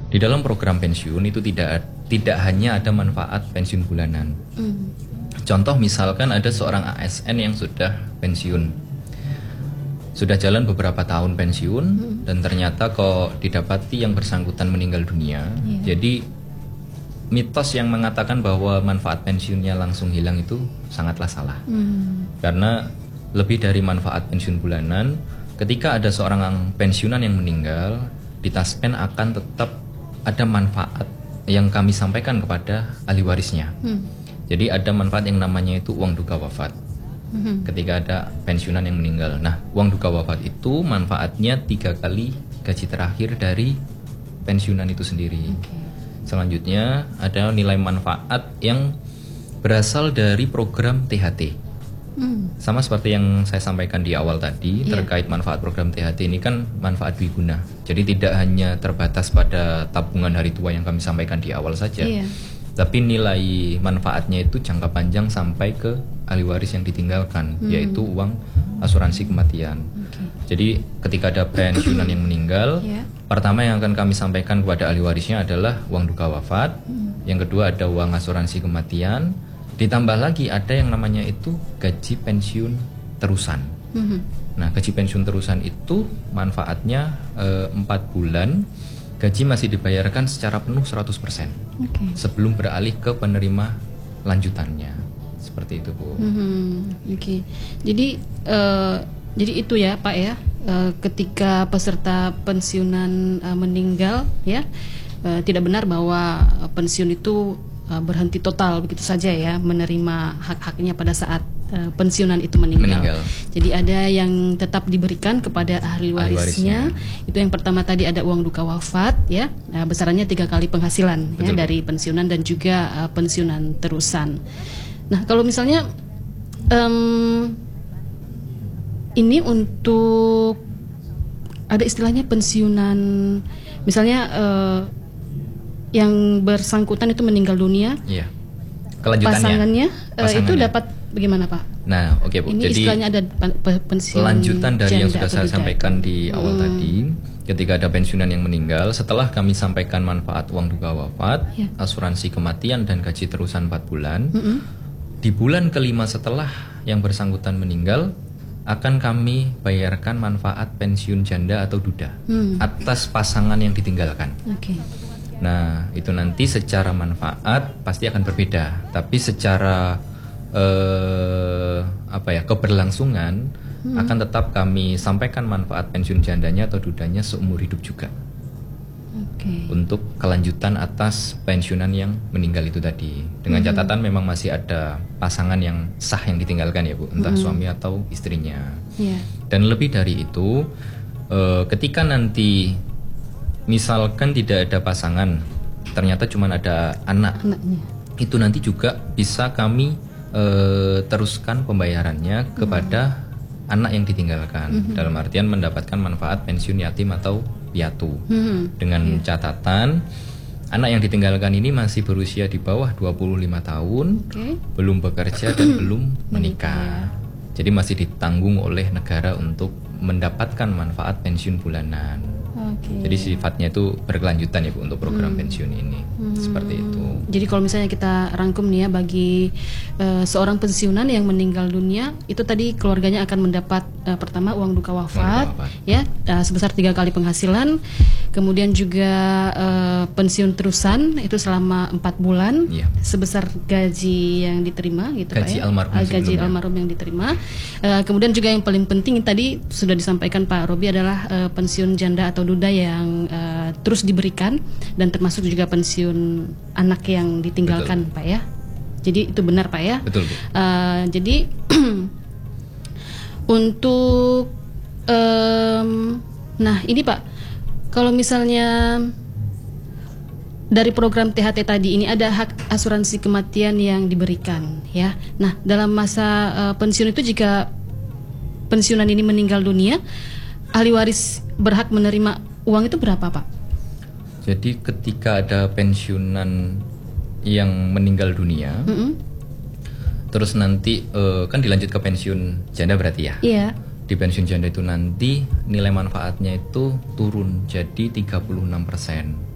Di dalam program pensiun itu tidak hanya ada manfaat pensiun bulanan. Contoh misalkan ada seorang ASN yang sudah pensiun, sudah jalan beberapa tahun pensiun, dan ternyata kok didapati yang bersangkutan meninggal dunia. Jadi mitos yang mengatakan bahwa manfaat pensiunnya langsung hilang itu sangatlah salah. Karena lebih dari manfaat pensiun bulanan, ketika ada seorang pensiunan yang meninggal, di Taspen akan tetap ada manfaat yang kami sampaikan kepada ahli warisnya. Jadi ada manfaat yang namanya itu uang duka wafat. Ketika ada pensiunan yang meninggal, nah uang duka wafat itu manfaatnya 3 kali gaji terakhir dari pensiunan itu sendiri. Selanjutnya ada nilai manfaat yang berasal dari program THT. Sama seperti yang saya sampaikan di awal tadi terkait manfaat program THT ini kan manfaat dwiguna. Jadi tidak hanya terbatas pada tabungan hari tua yang kami sampaikan di awal saja, tapi nilai manfaatnya itu jangka panjang sampai ke ahli waris yang ditinggalkan, yaitu uang asuransi kematian. Jadi ketika ada pensiunan yang meninggal, pertama yang akan kami sampaikan kepada ahli warisnya adalah uang duka wafat. Yang kedua ada uang asuransi kematian. Ditambah lagi ada yang namanya itu gaji pensiun terusan. Nah, gaji pensiun terusan itu manfaatnya 4 bulan gaji masih dibayarkan secara penuh 100% sebelum beralih ke penerima lanjutannya. Seperti itu, Bu. Jadi itu ya, Pak ya. Ketika peserta pensiunan meninggal ya, tidak benar bahwa pensiun itu berhenti total begitu saja ya, menerima hak-haknya pada saat pensiunan itu meninggal. Jadi ada yang tetap diberikan kepada ahli warisnya. Itu yang pertama tadi ada uang duka wafat ya, besarannya 3 kali penghasilan ya, dari pensiunan dan juga pensiunan terusan. Nah kalau misalnya ini untuk ada istilahnya pensiunan, misalnya yang bersangkutan itu meninggal dunia, pasangannya itu dapat bagaimana, Pak? Nah, oke, Bu. Ini jadi istilahnya ada pensiun lanjutan dari yang sudah saya janda. sampaikan di awal tadi. Ketika ada pensiunan yang meninggal, setelah kami sampaikan manfaat uang duka wafat, asuransi kematian dan gaji terusan 4 bulan, di bulan kelima setelah yang bersangkutan meninggal, akan kami bayarkan manfaat pensiun janda atau duda atas pasangan yang ditinggalkan. Nah, itu nanti secara manfaat pasti akan berbeda, tapi secara keberlangsungan akan tetap kami sampaikan manfaat pensiun jandanya atau dudanya seumur hidup juga. Untuk kelanjutan atas pensiunan yang meninggal itu tadi, dengan catatan memang masih ada pasangan yang sah yang ditinggalkan ya, Bu, entah suami atau istrinya. Dan lebih dari itu, ketika nanti misalkan tidak ada pasangan, ternyata cuma ada anaknya, itu nanti juga bisa kami teruskan pembayarannya kepada anak yang ditinggalkan, dalam artian mendapatkan manfaat pensiun yatim atau piatu, dengan catatan anak yang ditinggalkan ini masih berusia di bawah 25 tahun, belum bekerja dan belum menikah. Jadi masih ditanggung oleh negara untuk mendapatkan manfaat pensiun bulanan. Jadi sifatnya itu berkelanjutan ya, Bu, untuk program pensiun ini. Seperti itu. Jadi kalau misalnya kita rangkum nih ya, bagi seorang pensiunan yang meninggal dunia, itu tadi keluarganya akan mendapat pertama uang duka wafat ya, sebesar 3 kali penghasilan. Kemudian juga pensiun terusan itu selama 4 bulan sebesar gaji yang diterima gitu, gaji Pak ya. Gaji almarhum yang diterima. Kemudian juga yang paling penting tadi sudah disampaikan Pak Robi adalah pensiun janda atau duda yang terus diberikan, dan termasuk juga pensiun anak yang ditinggalkan. Pak ya. Jadi itu benar, Pak ya. Betul, Bu. Jadi untuk nah ini Pak, kalau misalnya dari program THT tadi ini ada hak asuransi kematian yang diberikan ya. Nah, dalam masa pensiun itu jika pensiunan ini meninggal dunia, ahli waris berhak menerima uang itu berapa, Pak? Jadi ketika ada pensiunan yang meninggal dunia, terus nanti kan dilanjut ke pensiun janda berarti ya? Iya. Di pensiun janda itu nanti nilai manfaatnya itu turun jadi 36%.